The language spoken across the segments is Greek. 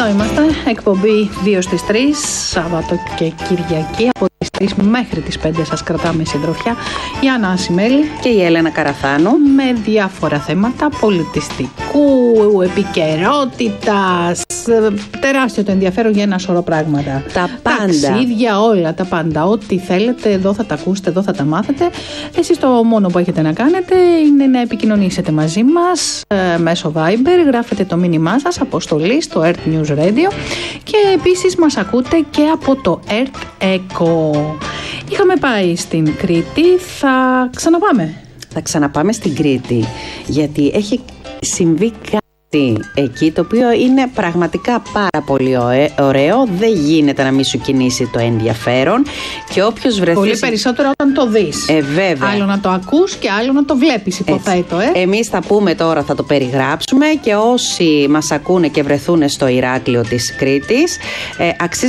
Εδώ είμαστε, εκπομπή 2 στις 3, Σάββατο και Κυριακή. Από τις 3 μέχρι τις 5 σας κρατάμε συντροφιά η Άννα Ασημέλη και η Έλενα Καραθάνου με διάφορα θέματα πολιτιστικού, επικαιρότητας, τεράστιο το ενδιαφέρον για ένα σωρό πράγματα. Τα πάντα. Ταξίδια, όλα τα πάντα. Ό,τι θέλετε, εδώ θα τα ακούσετε, εδώ θα τα μάθετε. Εσείς το μόνο που έχετε να κάνετε είναι να επικοινωνήσετε μαζί μας μέσω Viber, γράφετε το μήνυμά σας, αποστολή στο Earth News Radio και επίσης μας ακούτε και από το Earth Echo. Είχαμε πάει στην Κρήτη, θα ξαναπάμε. Θα ξαναπάμε στην Κρήτη, γιατί έχει συμβεί κάτι εκεί το οποίο είναι πραγματικά πάρα πολύ ωραίο. Δεν γίνεται να μην σου κινήσει το ενδιαφέρον και όποιος βρεθεί... Πολύ περισσότερο όταν το δεις. Βέβαια. Άλλο να το ακούς και άλλο να το βλέπεις, υποθέτω. Εμείς θα πούμε τώρα, θα το περιγράψουμε και όσοι μας ακούνε και βρεθούν στο Ηράκλειο της Κρήτης, αξίζει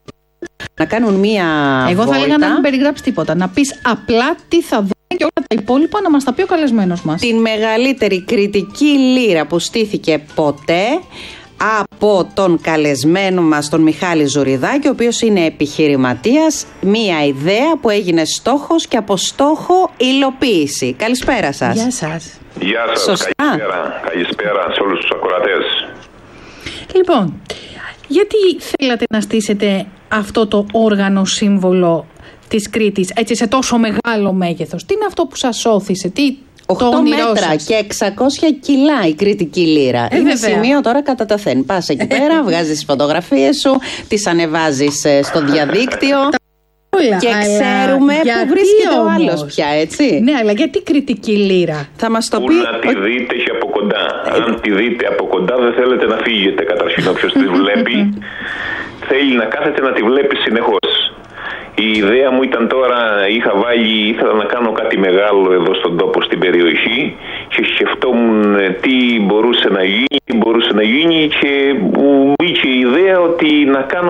να κάνουν μία Εγώ βόλτα. θα έλεγα να μην περιγράψει τίποτα. Να πεις απλά τι θα δούμε και όλα τα υπόλοιπα να μας τα πει ο καλεσμένος μας. Την μεγαλύτερη κριτική λύρα που στήθηκε ποτέ από τον καλεσμένο μας, τον Μιχάλη Ζουριδάκη, ο οποίος είναι επιχειρηματίας. Μία ιδέα που έγινε στόχος και από στόχο υλοποίηση. Καλησπέρα σας. Γεια σας. Γεια σας. Σωστά. Καλησπέρα σε όλους τους ακροατές. Λοιπόν, γιατί θέλατε να στήσετε αυτό το όργανο σύμβολο της Κρήτης έτσι σε τόσο μεγάλο μέγεθος? Τι είναι αυτό που σας όθησε, τι 8 μέτρα και 600 κιλά η κριτική λύρα. Είναι σημείο τώρα καταταθέν. Πας εκεί πέρα, βγάζεις τις φωτογραφίες σου, τις ανεβάζεις στο διαδίκτυο. Και ξέρουμε πού βρίσκεται ο άλλος πια, έτσι. Ναι, αλλά γιατί κριτική λύρα? Θα μας το Πού πει. να τη δείτε και από κοντά. Αν τη δείτε από κοντά, δεν θέλετε να φύγετε. Καταρχήν, όποιος τη βλέπει, θέλει να κάθεται να τη βλέπει συνεχώς. Η ιδέα μου ήταν τώρα, ήθελα να κάνω κάτι μεγάλο εδώ στον τόπο, στην περιοχή, και σκεφτόμουν τι μπορούσε να γίνει, και μου είχε η ιδέα ότι να κάνω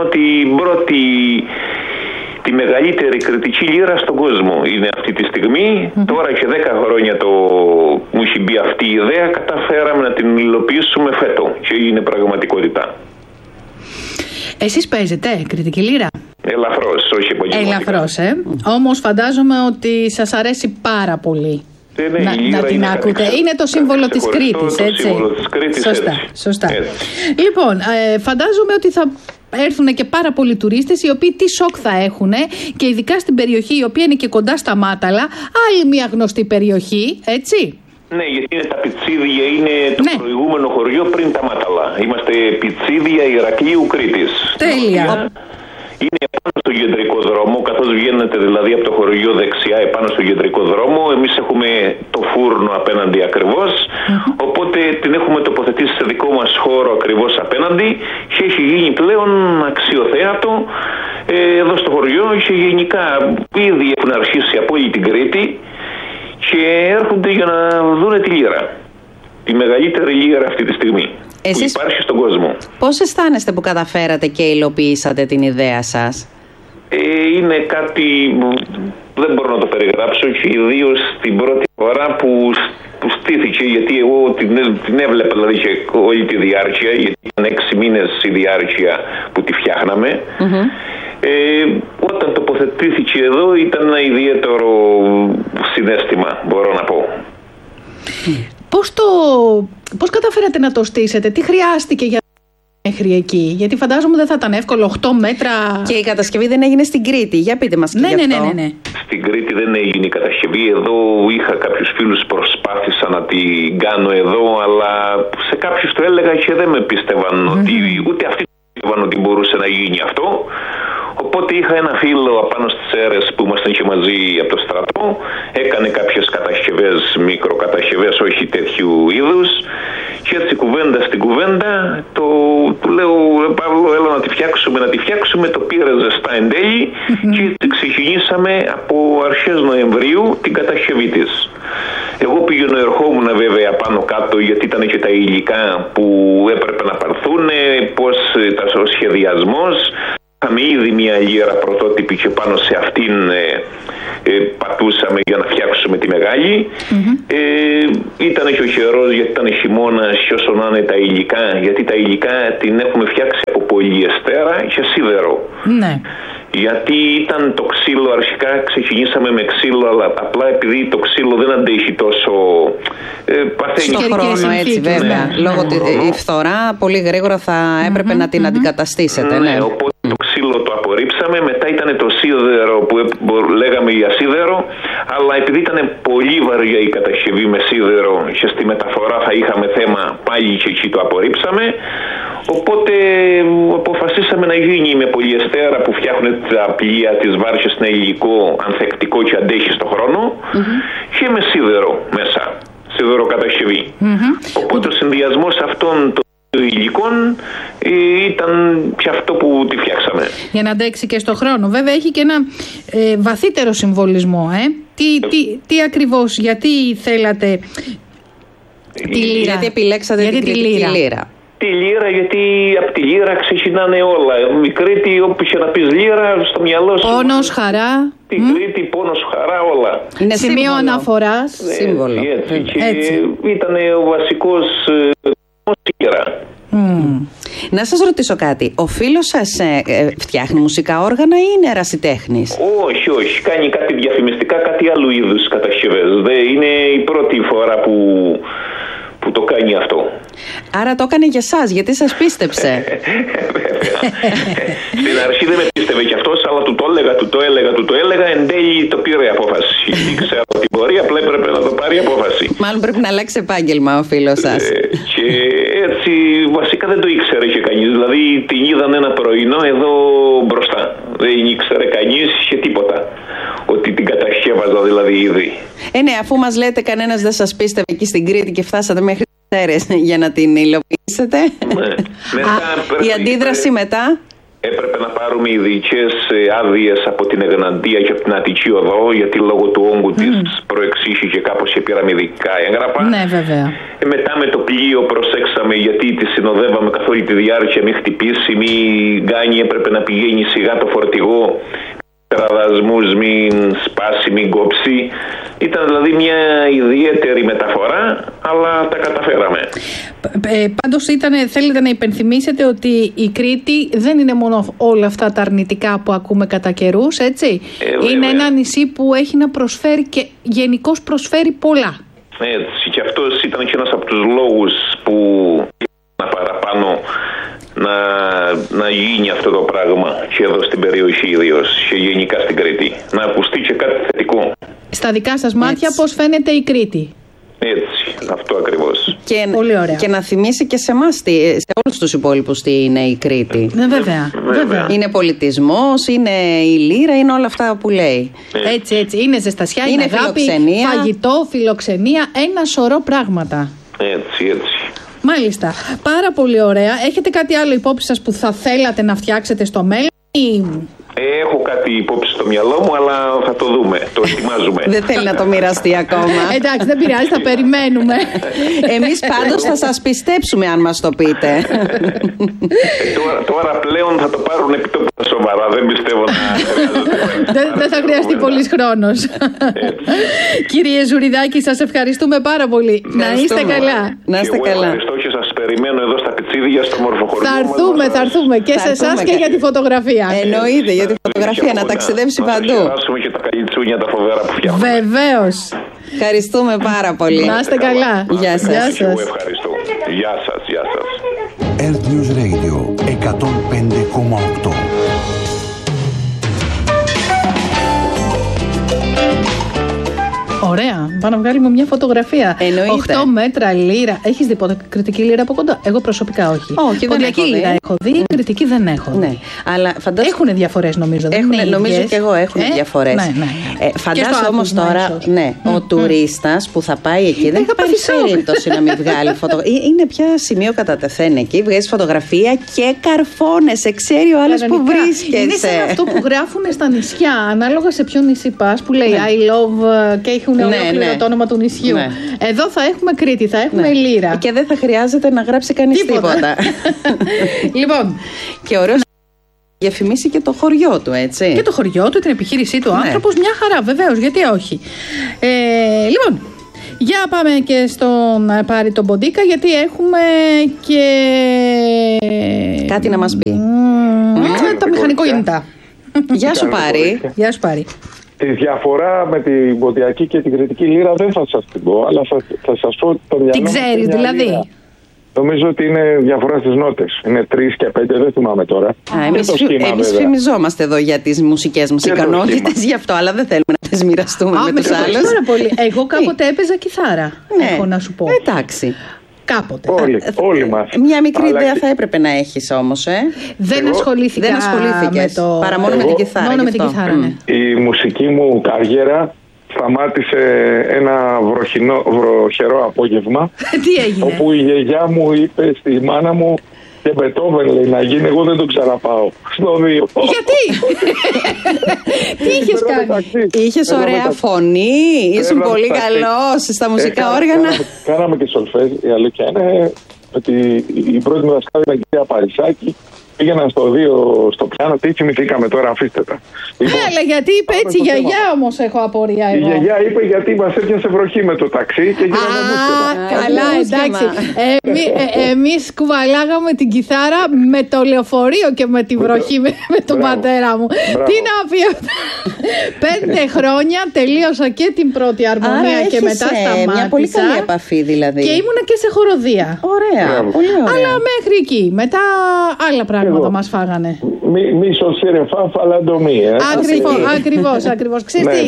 τη μεγαλύτερη κριτική λύρα στον κόσμο. Είναι αυτή τη στιγμή, τώρα και 10 χρόνια μου έχει μπει αυτή η ιδέα, καταφέραμε να την υλοποιήσουμε φέτο και είναι πραγματικότητα. Εσείς παίζετε κριτική λύρα? Ελαφρώς, όχι επαγγελματικά. Ελαφρώς, Όμως φαντάζομαι ότι σας αρέσει πάρα πολύ να την ακούτε. Είναι το σύμβολο της Κρήτης, έτσι. Σύμβολο της Κρήτης, σωστά. Έτσι. Λοιπόν, φαντάζομαι ότι θα έρθουν και πάρα πολλοί τουρίστες οι οποίοι τι σοκ θα έχουν, και ειδικά στην περιοχή η οποία είναι και κοντά στα Μάταλα, άλλη μια γνωστή περιοχή, έτσι. Ναι, γιατί είναι τα Πιτσίδια, είναι το προηγούμενο χωριό πριν τα Μάταλα. Είμαστε Πιτσίδια Ηρακλείου Κρήτης. Τέλεια. Είναι επάνω στο κεντρικό δρόμο, καθώς βγαίνετε δηλαδή από το χωριό δεξιά επάνω στο κεντρικό δρόμο. Εμείς έχουμε το φούρνο απέναντι ακριβώς, οπότε την έχουμε τοποθετήσει σε δικό μας χώρο ακριβώς απέναντι και έχει γίνει πλέον αξιοθέατο εδώ στο χωριό, και γενικά ήδη έχουν αρχίσει από όλη την Κρήτη και έρχονται για να δουν τη λύρα. Τη μεγαλύτερη λύρα αυτή τη στιγμή. Εσείς που υπάρχει στον κόσμο. Πώς αισθάνεστε που καταφέρατε και υλοποιήσατε την ιδέα σας? Είναι κάτι που δεν μπορώ να το περιγράψω, και ιδίως την πρώτη φορά που στήθηκε, γιατί εγώ την έβλεπα δηλαδή και όλη τη διάρκεια, γιατί ήταν 6 μήνες η διάρκεια που τη φτιάχναμε. Όταν τοποθετήθηκε εδώ ήταν ένα ιδιαίτερο συναίσθημα, μπορώ να πω. Πώς καταφέρατε να το στήσετε, τι χρειάστηκε για μέχρι εκεί? Γιατί φαντάζομαι δεν θα ήταν εύκολο, 8 μέτρα. Και η κατασκευή δεν έγινε στην Κρήτη. Για πείτε μας και γι' αυτό. Ναι. Στην Κρήτη δεν έγινε η κατασκευή. Εδώ είχα κάποιους φίλους που προσπάθησα να την κάνω εδώ, αλλά σε κάποιους το έλεγα και δεν με πίστευαν ότι ούτε αυτοί πίστευαν ότι μπορούσε να γίνει αυτό. Οπότε είχα ένα φίλο απάνω στις αίρες που ήμασταν και μαζί από το στρατό, έκανε κάποιες κατασκευές, μικροκατασκευές, όχι τέτοιου είδους, και έτσι κουβέντα στην κουβέντα του λέω Παύλο, έλα να τη φτιάξουμε, το πήρε ζεστά εν τέλει και έτσι ξεκινήσαμε από αρχές Νοεμβρίου την κατασκευή της. Εγώ πήγαινα, ερχόμουν βέβαια πάνω κάτω, γιατί ήταν και τα υλικά που έπρεπε να πάρθουν, πώς ήταν ο σχεδιασμός. Είχαμε ήδη μια λύρα πρωτότυπη και πάνω σε αυτήν πατούσαμε για να φτιάξουμε τη μεγάλη. Ήταν και ο καιρός, γιατί ήταν χειμώνας, και όσο να είναι τα υλικά, γιατί τα υλικά την έχουμε φτιάξει από πολυεστέρα και σίδερο. Ναι. Γιατί ήταν το ξύλο, αρχικά ξεκινήσαμε με ξύλο, αλλά απλά επειδή το ξύλο δεν αντέχει τόσο. Παθαίνει στον χρόνο, έτσι βέβαια. Ναι, λόγω η φθορά πολύ γρήγορα θα έπρεπε να την αντικαταστήσετε. Ναι, οπότε το ξύλο το απορρίψαμε. Μετά ήταν το σίδερο που λέγαμε για σίδερο, αλλά επειδή ήταν πολύ βαριά η κατασκευή με σίδερο και στη μεταφορά θα είχαμε θέμα, πάλι και εκεί το απορρίψαμε. Οπότε αποφασίσαμε να γίνει με πολυεστέρα που φτιάχνουν τα πλοία της βάρκας, είναι υλικό, ανθεκτικό και αντέχει στον χρόνο, και με σίδερο μέσα, σίδερο κατασκευή. Οπότε ο συνδυασμός αυτών των υλικών ήταν και αυτό που τη φτιάξαμε. Για να αντέξει και στον χρόνο. Βέβαια έχει και ένα βαθύτερο συμβολισμό. Τι ακριβώς, γιατί θέλατε τη λύρα? Γιατί επιλέξατε την κριτική λύρα? Τη λύρα, γιατί από τη λύρα ξεκινάνε όλα. Η Κρήτη, όπου και να πεις λύρα, στο μυαλό σου. Πόνος, χαρά. Την Κρήτη, πόνος, χαρά, όλα. Είναι σημείο αναφοράς. Σύμβολο. Έτσι. Ήταν ο βασικός λύρα. Να σας ρωτήσω κάτι. Ο φίλος σας φτιάχνει μουσικά όργανα ή είναι ερασιτέχνης? Όχι, όχι. Κάνει κάτι διαφημιστικά, κάτι άλλου είδους κατασκευές. Είναι η πρώτη φορά που το κάνει αυτό. Άρα το έκανε για εσάς, γιατί σας πίστεψε. Στην αρχή δεν με πίστευε κι αυτός, αλλά του το έλεγα, εν τέλει το πήρε απόφαση. Ήξερα ότι μπορεί, απλά έπρεπε να το πάρει απόφαση. Μάλλον πρέπει να αλλάξει επάγγελμα ο φίλος σας. Και έτσι βασικά δεν το ήξερε και κανείς. Δηλαδή την είδαν ένα πρωινό εδώ μπροστά. Δεν ήξερε κανείς και τίποτα. Ότι την κατασκεύαζα δηλαδή ήδη. Ναι, αφού μας λέτε κανένας δεν σας πίστευε εκεί στην Κρήτη και φτάσατε μέχρι τις Σέρρες για να την υλοποιήσετε. Ναι. Η αντίδραση μετά? Έπρεπε να πάρουμε ειδικές άδειες από την Εγναντία και από την Αττική Οδό, γιατί λόγω του όγκου της προεξήχε κάπως και πήραμε ειδικά έγγραφα. Ναι, βέβαια. Μετά με το πλοίο προσέξαμε, γιατί τη συνοδεύαμε καθ' όλη τη διάρκεια, μην χτυπήσει, μην κάνει, έπρεπε να πηγαίνει σιγά το φορτηγό. Τραδασμούς, μην σπάσει, μην κόψει. Ήταν δηλαδή μια ιδιαίτερη μεταφορά, αλλά τα καταφέραμε. Πάντως θέλετε να υπενθυμίσετε ότι η Κρήτη δεν είναι μόνο όλα αυτά τα αρνητικά που ακούμε κατά καιρούς, έτσι. Είναι ένα νησί που έχει να προσφέρει και γενικώς προσφέρει πολλά. Έτσι, και αυτός ήταν και ένας από τους λόγους που παραπάνω να γίνει αυτό το πράγμα και εδώ στην περιοχή ιδίως και γενικά στην Κρήτη. Να ακουστεί και κάτι θετικό. Στα δικά σας μάτια πώς φαίνεται η Κρήτη? Έτσι, αυτό ακριβώς. Πολύ ωραία. Και να θυμίσει και σε εμάς, σε όλους τους υπόλοιπους, τι είναι η Κρήτη. Βέβαια. Είναι πολιτισμός, είναι η λύρα, είναι όλα αυτά που λέει. Έτσι. Είναι ζεστασιά, είναι αγάπη, φιλοξενία. Φαγητό, φιλοξενία, ένα σωρό πράγματα. Έτσι. Μάλιστα. Πάρα πολύ ωραία. Έχετε κάτι άλλο υπόψη σας που θα θέλατε να φτιάξετε στο μέλλον ή... Έχω κάτι υπόψη στο μυαλό μου, αλλά θα το δούμε. Το ετοιμάζουμε. Δεν θέλει να το μοιραστεί ακόμα. Εντάξει, δεν πειράζει, θα περιμένουμε. Εμείς πάντως θα σας πιστέψουμε αν μας το πείτε. Τώρα πλέον θα το πάρουν επιτόπου σοβαρά. Δεν πιστεύω να χρειάζεται. Δεν θα χρειαστεί πολύς χρόνος. Κύριε Ζουριδάκη, σας ευχαριστούμε πάρα πολύ. Να είστε καλά. Να είστε καλά. Ευχαριστώ και σας περιμένω εδώ στα Πιτσίδια, στο Μορφοχωριό. Θα έρθουμε και σε εσάς και για τη φωτογραφία. Εννοείται, για τη φωτογραφία να ταξιδέψει παντού. Να περάσουμε και τα καλιτσούνια τα φοβερά που φτιάχνουμε. Βεβαίως. Ευχαριστούμε πάρα πολύ. Να είστε καλά. Γεια σας. Εγώ ευχαριστώ. Γεια σας. Earth News Radio 105,8. Ωραία. Πάμε να βγάλουμε μια φωτογραφία. Εννοείται. 8 μέτρα λύρα. Έχεις δει ποτέ κριτική λύρα από κοντά? Εγώ προσωπικά όχι. Όχι, δεν έχω δει. Λύρα έχω δει, κριτική δεν έχω δει. Ναι, αλλά Έχουν διαφορές νομίζω. Νομίζω και εγώ έχουν διαφορές. Ναι. Φαντάσου όμως τώρα, ο τουρίστας που θα πάει εκεί δεν υπάρχει περίπτωση να μην βγάλει φωτογραφία. Είναι πια σημείο κατά τεθέν εκεί. Βγάζει φωτογραφία και καρφώνεσαι. Ξέρει ο άλλος που βρίσκεσαι. Είναι σαν αυτό που γράφουν στα νησιά, ανάλογα σε ποιο νησί πας, που λέει I love και έχουν ολόκληρο το όνομα του νησιού. Ναι. Εδώ θα έχουμε Κρήτη, θα έχουμε λύρα. Και δεν θα χρειάζεται να γράψει κανείς τίποτα. Λοιπόν, και ωραίος διαφημίσει και το χωριό του, έτσι. Και το χωριό του, την επιχείρησή του, ο άνθρωπος, μια χαρά, βεβαίως, γιατί όχι. Λοιπόν, για πάμε και στον Πάρη τον Ποντίκα, γιατί έχουμε και... κάτι να μας πει. τα μηχανικογεννητά. Γεια σου Πάρη. Γεια σου Πάρη. Τη διαφορά με την ποντιακή και την κρητική λύρα δεν θα σας την πω, αλλά θα σας πω το μυαλό. Τι ξέρεις δηλαδή? Λύρα. Νομίζω ότι είναι διαφορά στις νότες. Είναι 3 και 5, δεν θυμάμαι τώρα. Εμείς φημιζόμαστε εδώ για τις μουσικές μας ικανότητες, γι' αυτό, αλλά δεν θέλουμε να τις μοιραστούμε με τους άλλους. Πάρα πολύ. Εγώ κάποτε έπαιζα κιθάρα, έχω να σου πω. Εντάξει. Κάποτε. Όλοι μας. Μια μικρή ιδέα θα έπρεπε να έχεις όμως. Δεν ασχολήθηκα με το... Παρά μόνο με την κιθάρα. Μόνο με την κιθάρα, ναι. Η μουσική μου καριέρα σταμάτησε ένα βροχερό απόγευμα. Τι έγινε? Όπου η γιαγιά μου είπε στη μάνα μου και Μπετόβεν λέει να γίνει, εγώ δεν τον ξαναπάω. Στο 2. Γιατί? Τι είχες κάνει? Είχες ωραία φωνή, ήσουν πολύ καλός στα μουσικά όργανα. Κάναμε και σολφέζ, η αλήθεια είναι ότι η πρώτη μου δασκάλα ήταν η κυρία Παρισάκη. Πήγαινα στο 2 στο πιάνο, τι θυμηθήκαμε τώρα, αφήστε τα. Αλλά γιατί είπε έτσι η γιαγιά όμως, έχω απορία εγώ. Η γιαγιά είπε γιατί μας έπιασε βροχή με το ταξί και γίναμε μουσικά. Καλά, εντάξει. Εμείς κουβαλάγαμε την κιθάρα με το λεωφορείο και με τη βροχή με τον πατέρα μου. Τι να πει αυτά. 5 χρόνια τελείωσα και την πρώτη αρμονία και μετά σταμάτησα. Μια πολύ καλή επαφή δηλαδή. Και ήμουνα και σε χοροδία. Ωραία, πολύ ωραία. Αλλά μέχρι εκεί. Μετά άλλα πράγματα μας φάγανε. Μίσο σιρεφά φαλαντομή. Ακριβώς. Ξέρεις τι,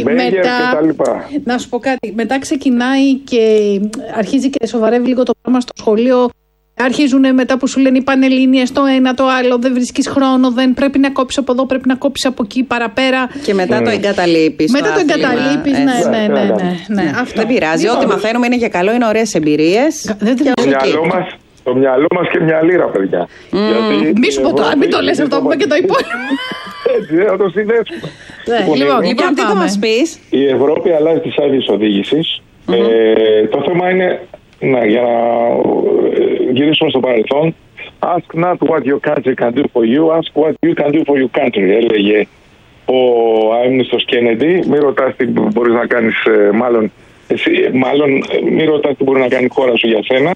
να σου πω κάτι, μετά ξεκινάει και αρχίζει και σοβαρεύει λίγο το πράγμα στο σχολείο. Αρχίζουν μετά που σου λένε οι πανελλήνιες το ένα το άλλο, δεν βρίσκεις χρόνο, δεν πρέπει να κόψεις από εδώ, πρέπει να κόψεις από εκεί παραπέρα. Και μετά το εγκαταλείπεις. Μετά το εγκαταλείπεις, ναι. Δεν πειράζει, ό,τι μαθαίνουμε είναι για καλό, είναι ωραίες εμπειρίες. Το μυαλό μας και μια λύρα, παιδιά. Μη σου πω τώρα, μην το λες αυτό, πούμε και το υπόλοιπο. Έτσι, να το συνδέσουμε. Λοιπόν, τι θα μας πεις? Η Ευρώπη αλλάζει τις άδειες οδήγησης. Το θέμα είναι, για να γυρίσουμε στο παρελθόν, ask not what your country can do for you, ask what you can do for your country, έλεγε ο αείμνηστος Κέννεντι. Μην ρωτάς τι μπορείς να κάνεις, μάλλον μην ρωτάς τι μπορεί να κάνει η χώρα σου για σένα.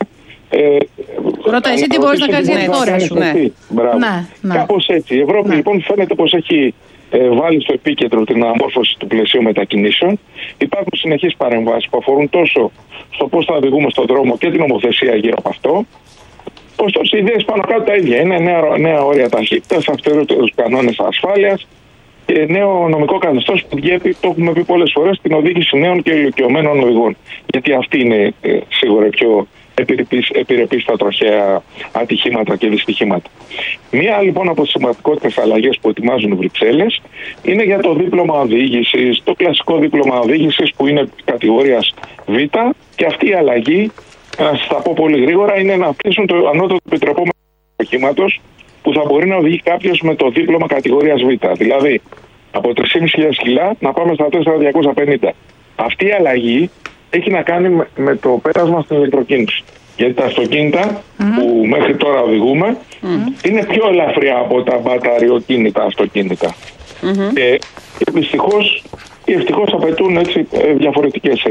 Ρώτα εσύ τι μπορείς να κάνεις για τη χώρα σου. Κάπως έτσι. Η Ευρώπη λοιπόν φαίνεται πως έχει βάλει στο επίκεντρο την αναμόρφωση του πλαισίου μετακινήσεων. Υπάρχουν συνεχείς παρεμβάσεις που αφορούν τόσο στο πώς θα οδηγούμε στον δρόμο και την νομοθεσία γύρω από αυτό. Ωστόσο, οι ιδέες πάνω κάτω τα ίδια. Είναι νέα όρια ταχύτητας, αυστηρότερους κανόνες ασφάλειας και νέο νομικό καθεστώς που διέπει, το έχουμε πει πολλές φορές, την οδήγηση νέων και ηλικιωμένων οδηγών. Γιατί αυτή είναι σίγουρα πιο επιρρεπή στα τροχαία ατυχήματα και δυστυχήματα. Μία λοιπόν από τις σημαντικότερες αλλαγές που ετοιμάζουν οι Βρυξέλλες είναι για το δίπλωμα οδήγησης, το κλασικό δίπλωμα οδήγησης που είναι κατηγορίας Β, και αυτή η αλλαγή, να σας τα πω πολύ γρήγορα, είναι να αφήσουν το ανώτατο επιτρεπόμενο οχήματος που θα μπορεί να οδηγεί κάποιος με το δίπλωμα κατηγορίας Β. Δηλαδή από 3.500 κιλά να πάμε στα 4.250. Αυτή η αλλαγή έχει να κάνει με το πέρασμα στην ηλεκτροκίνηση. Γιατί τα αυτοκίνητα που μέχρι τώρα οδηγούμε είναι πιο ελαφριά από τα μπαταριοκίνητα αυτοκίνητα. Και ευτυχώς απαιτούν έτσι, διαφορετικές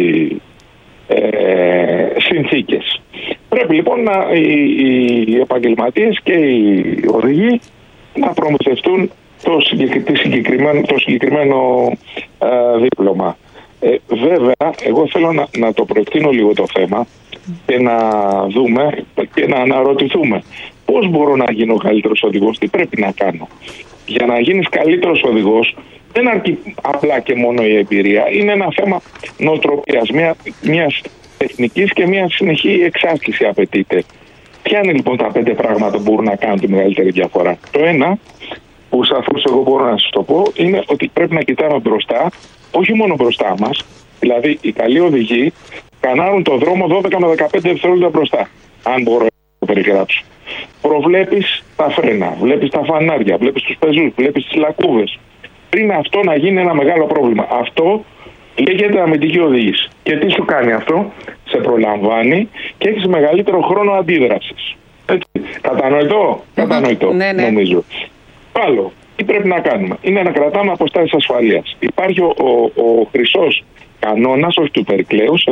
συνθήκες. Πρέπει λοιπόν οι επαγγελματίες και οι οδηγοί να προμηθευτούν το συγκεκριμένο δίπλωμα. Βέβαια, εγώ θέλω να το προεκτείνω λίγο το θέμα και να δούμε και να αναρωτηθούμε πώς μπορώ να γίνω καλύτερος οδηγός, τι πρέπει να κάνω. Για να γίνεις καλύτερος οδηγός δεν αρκεί απλά και μόνο η εμπειρία, είναι ένα θέμα νοοτροπίας, μιας τεχνικής και μια συνεχή εξάσκηση απαιτείται. Ποια είναι λοιπόν τα 5 πράγματα που μπορούν να κάνουν τη μεγαλύτερη διαφορά? Το ένα, που σαφώς εγώ μπορώ να σας το πω, είναι ότι πρέπει να κοιτάμε μπροστά, όχι μόνο μπροστά μας, δηλαδή οι καλοί οδηγοί κανάρουν το δρόμο 12 με 15 δευτερόλεπτα μπροστά, αν μπορώ να το περιγράψω. Προβλέπεις τα φρένα, βλέπεις τα φανάρια, βλέπεις τους πεζούς, βλέπεις τις λακκούβες. Πριν αυτό να γίνει ένα μεγάλο πρόβλημα. Αυτό λέγεται αμυντική οδήγηση. Και τι σου κάνει αυτό? Σε προλαμβάνει και έχεις μεγαλύτερο χρόνο αντίδρασης. Έτσι. Κατανοητό, νομίζω. Άλλο, τι πρέπει να κάνουμε? Είναι να κρατάμε αποστάσεις ασφαλείας. Υπάρχει ο χρυσός κανόνας, όχι του Περικλέους,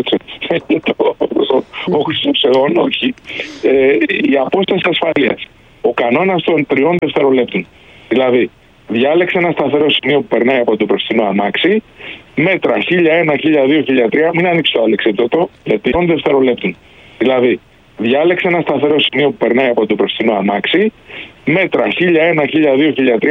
ο χρυσός αιών, όχι, η απόσταση ασφαλείας. Ο κανόνας των 3 δευτερολέπτων. Δηλαδή, διάλεξε ένα σταθερό σημείο που περνάει από το μπροστινό αμάξι, μέτρα 1001, 1002, 1003, μην ανοίξει το αλεξίπτωτο, γιατί των δευτερολέπτων. Δηλαδή, διάλεξε ένα σταθερό σημείο που περνάει από το μπροστινό αμάξι, μέτρα 1001, 1002, 1003.